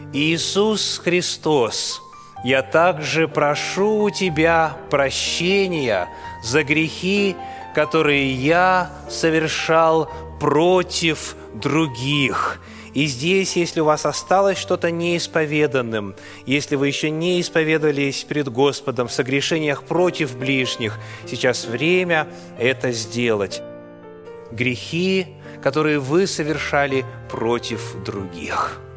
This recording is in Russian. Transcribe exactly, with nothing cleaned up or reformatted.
Иисус Христос, я также прошу у Тебя прощения за грехи, которые я совершал против других. И здесь, если у вас осталось что-то неисповеданным, если вы еще не исповедовались пред Господом в согрешениях против ближних, сейчас время это сделать. Грехи, которые вы совершали против других.